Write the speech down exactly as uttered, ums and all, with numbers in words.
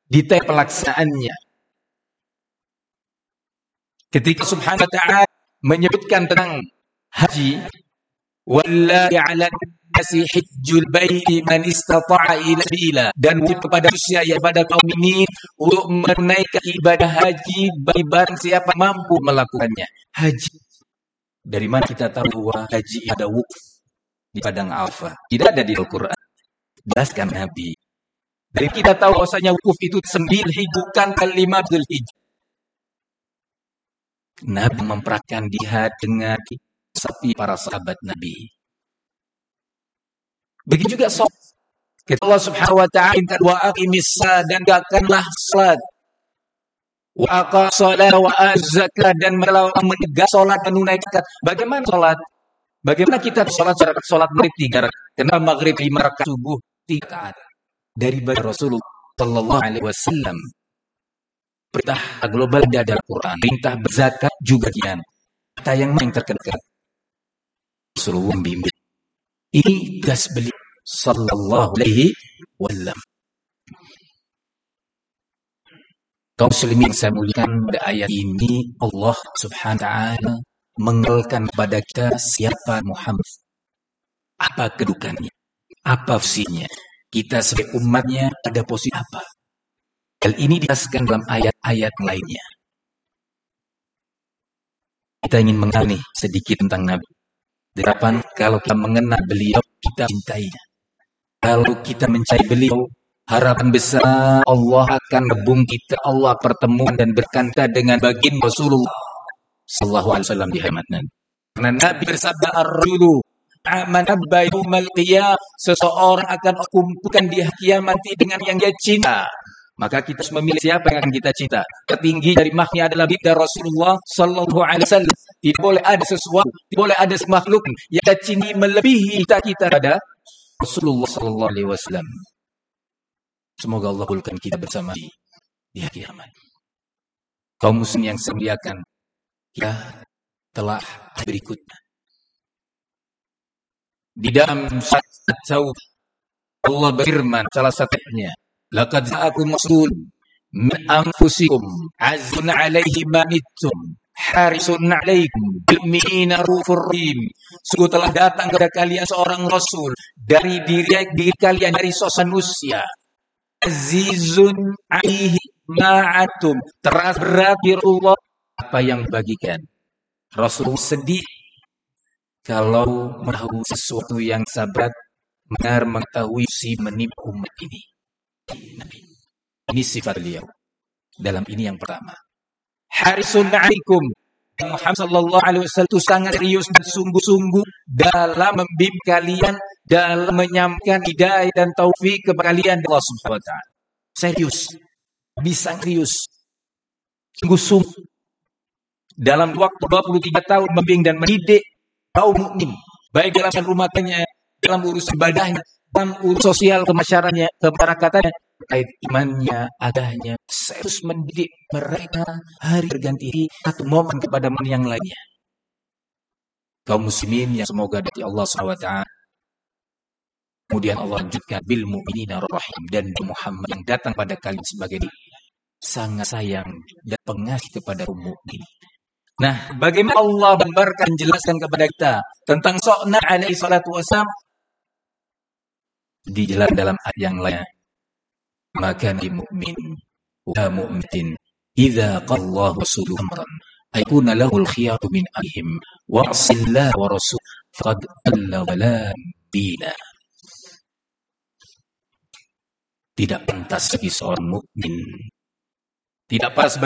detail pelaksanaannya. Ketika Subhanahu wa ta'ala menyebutkan tentang haji, wallahi 'ala nasi hajjul baiti man istata'a ila, dan wajib kepada manusia ya pada kaum ini untuk menunaikan ibadah haji bagi barang siapa mampu melakukannya. Haji, dari mana kita tahu bahwa haji ada wukuf di padang Arafah? Tidak ada di Al-Quran. Jelaskan Nabi. Dari kita tahu bahwasanya wukuf itu sembilan bukan kelima Dzulhijjah. Nabi mempraktikkan jihad dengan sapi para sahabat Nabi. Begitu juga sholat. Allah Subhanahu wa ta'ala minta wa aqimis salat dan tegakkanlah salat. Wa aqas salat wa az-zakat dan menegakkan salat dan menunaikan zakat. Bagaimana salat? Bagaimana kita salat salat maghrib tiga rakaat? Kenapa maghrib lima rakaat, subuh tiga rakaat? Dari baginda Rasulullah sallallahu alaihi wasallam. Perintah global ada dalam Quran. Perintah berzakat juga kian. Kata yang yang terkenal. Rasulullah membimbing. Ini tugas beliau sallallahu alaihi wasallam. Kaum muslimin yang saya muliakan, pada ayat ini Allah Subhanahu wa ta'ala mengenalkan kepada kita siapa Muhammad. Apa kedudukannya? Apa fungsinya? Kita sebagai umatnya pada posisi apa? Hal ini dijelaskan dalam ayat-ayat lainnya. Kita ingin mengenal nih sedikit tentang Nabi. Delapan, kalau kita mengenal beliau, kita cintainya. Kalau kita mencari beliau, harapan besar Allah akan rebung kita, Allah pertemuan dan berkanta dengan baginda Rasulullah sallallahu alaihi wasallam di halaman Nabi. Karena Nabi bersabda, ar-rajulu man habba yaumal qiyamah, seseorang akan kumpulkan di hari kiamat dengan yang dia cinta. Maka kita harus memilih siapa yang akan kita cinta. Tertinggi dari makhluk adalah baginda Rasulullah sallallahu alaihi wasallam. Tidak boleh ada sesuatu, tidak boleh ada makhluk yang kita cintai melebihi kita kita pada Rasulullah sallallahu alaihi wasallam. Semoga Allah kumpulkan kita bersama di, di hari kiamat. Kaum muslim yang saya muliakan, kita telah berikutnya. Di dalam surat At-Taubah Allah berfirman salah satunya, laqad ja'akum rasulun min anfusikum azizun 'alaihi ma anittum harisun 'alaikum bil mu'minina raufur rahim. Sungguh telah datang kepada kalian seorang rasul dari diri, diri kalian dari sosok manusia. Azizun 'alaihi ma anittum, terasa berat di Allah apa yang bagikan. Rasul sedih kalau mengetahui sesuatu yang sabat, benar mengetahui si menimpa umat ini. Nabi. Ini sifat beliau. Dalam ini yang pertama. Harisun 'alaikum. Muhammad sallallahu alaihi wasallam itu sangat serius dan sungguh-sungguh dalam membimbing kalian, dalam menyampaikan hidayah dan taufik kepada kalian Allah Subhanahu wa ta'ala. Serius. Bisa serius. Sungguh-sungguh. Dalam waktu dua puluh tiga tahun membimbing dan mendidik kaum mukmin, baik dalam rumah tangganya, dalam urus ibadahnya, dalam urus sosial kemasyarakatnya, kemasyarakatan, terkait imannya, adanya, serius mendidik mereka hari berganti satu momen kepada momen yang lainnya. Kaum muslimin yang semoga dari Allah subhanahu wa taala. Kemudian Allah lanjutkan bil mu'minina rahim, dan Muhammad yang datang pada kalian sebagai sangat sayang dan pengasih kepada kaum mukmin. Nah, bagaimana Allah memberkan jelaskan kepada kita tentang Sokna alaihi salatu wassalam dijelaskan dalam ayat yang lain. Maka di mukmin wa mu'minatin idza qallahu rasuluhu amran ayakuna lahul khiyatu min amrihim wa asillah wa rasul faqad alla dhalan bina. Tidak pantas bagi seorang mukmin, tidak pantas